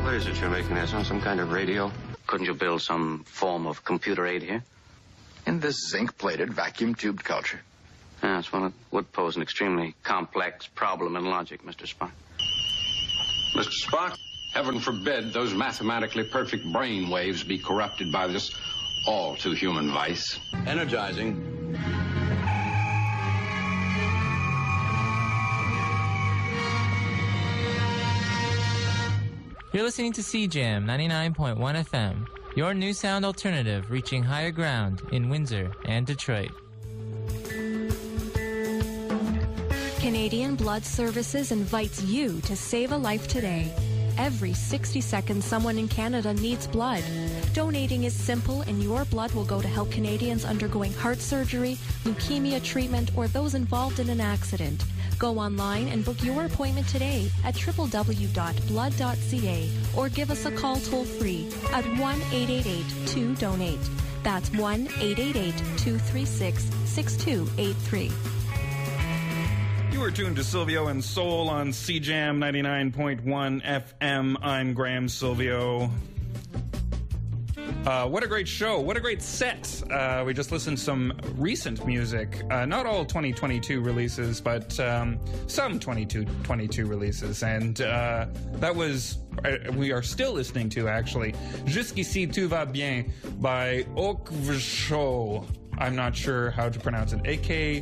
What is it you're making there? Some kind of radio? Couldn't you build some form of computer aid here? In this zinc-plated, vacuum-tubed culture. Yes, well, it would pose an extremely complex problem in logic, Mr. Spock. Mr. Spock, heaven forbid those mathematically perfect brain waves be corrupted by this all-too-human vice. Energizing. You're listening to CJAM 99.1 FM, your new sound alternative reaching higher ground in Windsor and Detroit. Canadian Blood Services invites you to save a life today. Every 60 seconds, someone in Canada needs blood. Donating is simple, and your blood will go to help Canadians undergoing heart surgery, leukemia treatment, or those involved in an accident. Go online and book your appointment today at www.blood.ca or give us a call toll-free at 1-888-2-DONATE. That's 1-888-236-6283. You are tuned to Silvio and Soul on CJAM 99.1 FM. I'm Graham Silvio. What a great show. What a great set. We just listened to some recent music. Not all 2022 releases, but some 2022 releases. And that was, we are still listening to, actually, Jusqu'ici Tout Va Bien by Okvsho. I'm not sure how to pronounce it.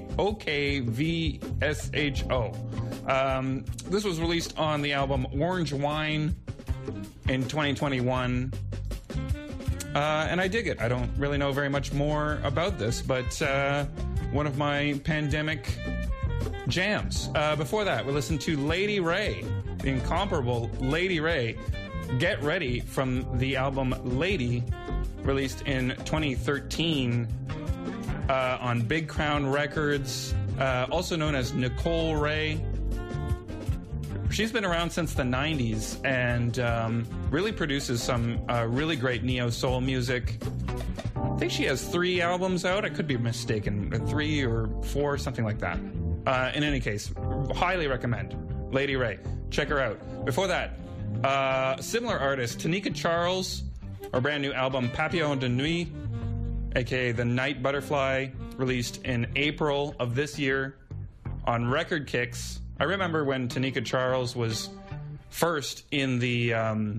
Okvsho. This was released on the album Orange Wine in 2021. And I dig it. I don't really know very much more about this, but one of my pandemic jams. Before that, we listened to Lady Ray, the incomparable Lady Ray, Get Ready, from the album Lady, released in 2013 on Big Crown Records, also known as Nicole Ray. She's been around since the 90s and really produces some really great neo-soul music. I think she has 3 albums out. I could be mistaken. 3 or 4, something like that. In any case, highly recommend Lady Ray. Check her out. Before that, similar artist, Tanika Charles, her brand new album Papillon de Nuit, aka The Night Butterfly, released in April of this year on Record Kicks. I remember when Tanika Charles was first in the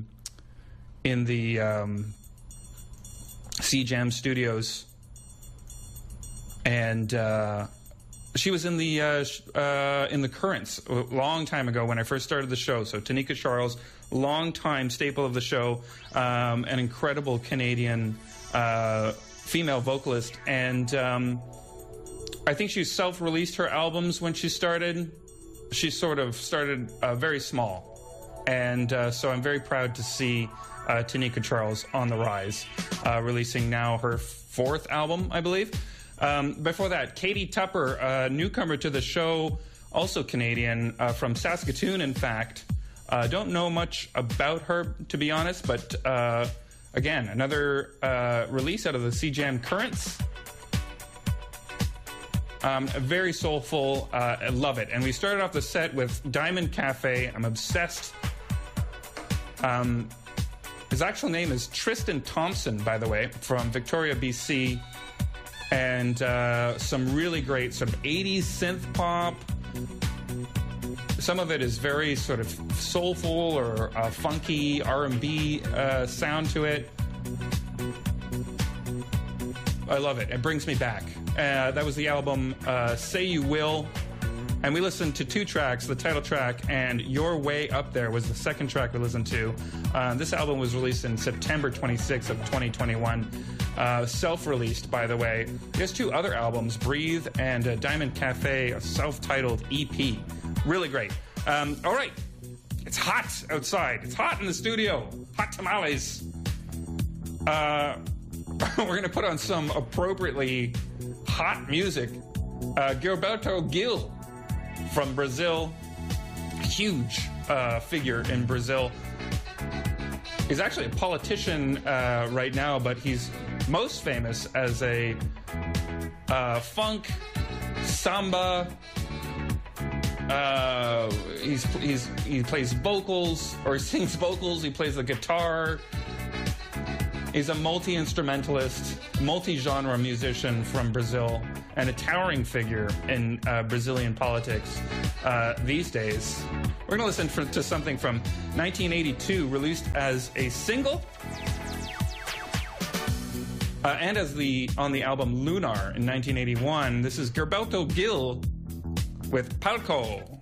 CJAM studios, and she was in the Currents a long time ago when I first started the show. So Tanika Charles, long-time staple of the show, an incredible Canadian female vocalist, and I think she self-released her albums when she started. She sort of started very small, and so I'm very proud to see Tanika Charles on the rise, releasing now her 4th album, I believe. Before that, Katie Tupper, newcomer to the show, also Canadian, from Saskatoon, in fact. Don't know much about her, to be honest, but again, another release out of the CJAM Currents. Very soulful. I love it. And we started off the set with Diamond Cafe. I'm obsessed. His actual name is Tristan Thompson, by the way, from Victoria, BC. And some really great sort of 80s synth pop. Some of it is very sort of soulful or funky R&B sound to it. I love it. It brings me back. That was the album Say You Will. And we listened to 2 tracks, the title track and Your Way Up There was the second track we listened to. This album was released in September 26th of 2021. Self-released, by the way. He has 2 other albums, Breathe and Diamond Cafe, a self-titled EP. Really great. All right. It's hot outside. It's hot in the studio. Hot tamales. We're going to put on some appropriately hot music. Gilberto Gil from Brazil. Huge figure in Brazil. He's actually a politician right now, but he's most famous as a funk, samba, He plays vocals, or he sings vocals. He plays the guitar. He's a multi-instrumentalist, multi-genre musician from Brazil, and a towering figure in Brazilian politics these days. We're going to listen to something from 1982, released as a single, and on the album Lunar in 1981. This is Gilberto Gil with Palco.